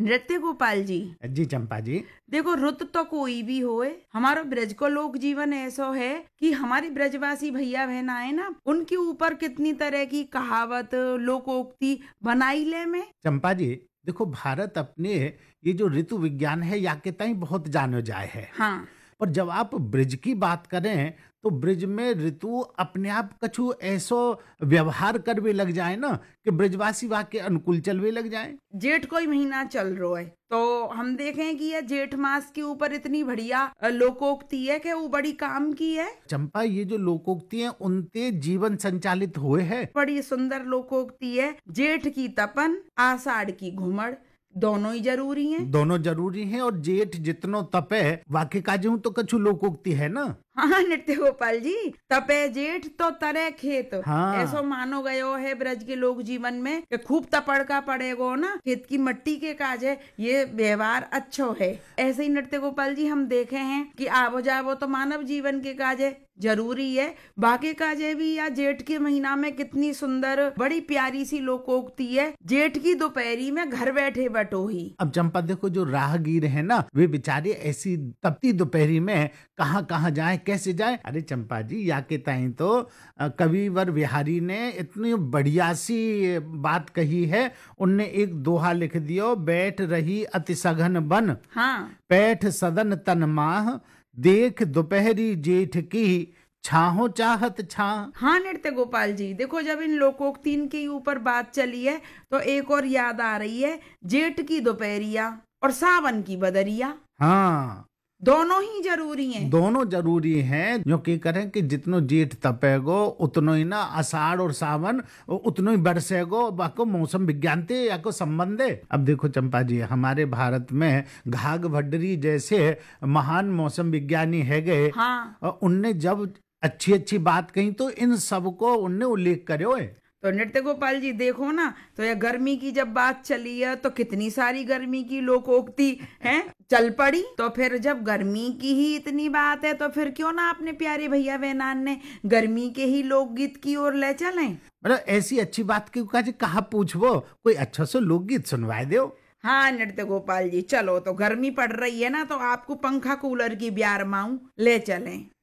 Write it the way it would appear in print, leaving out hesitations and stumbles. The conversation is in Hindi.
नृत्य गोपाल जी। जी चंपा जी। देखो रुत तो कोई भी होए, हमारो ब्रज को लोक जीवन ऐसो है कि हमारे ब्रजवासी भैया बहन आए ना, उनके ऊपर कितनी तरह की कहावत लोकोक्ति बनाई ले में। चंपा जी देखो, भारत अपने ये जो ऋतु विज्ञान है या के ताई बहुत जानो जाए है। हाँ। पर जब आप ब्रिज की बात करें तो ब्रिज में ऋतु अपने आप कछु ऐसो व्यवहार कर भी लग जाए ना कि ब्रिजवासी वाक्य अनुकूल चल भी लग जाए। जेठ कोई महीना चल रहा है तो हम देखें कि ये जेठ मास के ऊपर इतनी बढ़िया लोकोक्ति है कि वो बड़ी काम की है। चंपा ये जो लोकोक्ति है उनते जीवन संचालित हुए है। बड़ी सुंदर लोकोक्ति है। जेठ की तपन, आषाढ़ की घुमड़, दोनों ही जरूरी हैं। दोनों जरूरी हैं और जेठ जितनो तपे वाक्य काजू तो कछु लोकोक्ति है ना। हाँ नृत्य गोपाल जी, तपे जेठ तो तरे खेत। हाँ। ऐसो मानो गयो है ब्रज के लोक जीवन में कि खूब तपड़का पड़ेगो ना, खेत की मट्टी के काज है, ये व्यवहार अच्छो है। ऐसे ही नृत्य गोपाल जी हम देखे हैं कि आवो जावो तो मानव जीवन के काज है जरूरी है, बाकी काजे भी। या जेठ के महीना में कितनी सुंदर बड़ी प्यारी सी लोकोक्ति है, जेठ की दोपहरी में घर बैठे बटोही। अब चंपा देखो, जो राहगीर है ना वे बेचारे ऐसी तपती दोपहरी में कहाँ कहाँ जाए, कैसे जाए। अरे चंपा जी या के ताई तो कविवर बिहारी ने इतनी बढ़िया सी बात कही है। उनने एक दोहा लिख दियो, बैठ रही अति सघन बन, हाँ। पैठ सदन तन माह, देख दोपहरी जेठ की छाहो चाहत छा। हाँ नृत्य गोपाल जी, देखो जब इन लोकोक्तिन के ऊपर बात चली है तो एक और याद आ रही है, जेठ की दोपहरिया और सावन की बदरिया। हाँ दोनों ही जरूरी हैं। दोनों जरूरी हैं। जो की करें कि जितनो जेठ तपेगो उतनो ही ना आषाढ़ और सावन उतनो ही बरसेगो। बाको मौसम विज्ञान ते या को संबंध है। अब देखो चंपा जी, हमारे भारत में घाघ भड्डरी जैसे महान मौसम विज्ञानी है गए। हाँ। उनने जब अच्छी अच्छी बात कही तो इन सबको उनने उल्लेख करो है। तो नृत्य गोपाल जी देखो ना, तो यह गर्मी की जब बात चली है तो कितनी सारी गर्मी की लोकोक्ति है चल पड़ी। तो फिर जब गर्मी की ही इतनी बात है तो फिर क्यों ना अपने प्यारे भैया बहनान ने गर्मी के ही लोकगीत की ओर ले चलें। मतलब ऐसी अच्छी बात क्यों कहा पूछबो, कोई अच्छा सा लोकगीत सुनवाए दो। हाँ नृत्य गोपाल जी, चलो तो गर्मी पड़ रही है ना तो आपको पंखा कूलर की ब्यार माऊं ले चलें।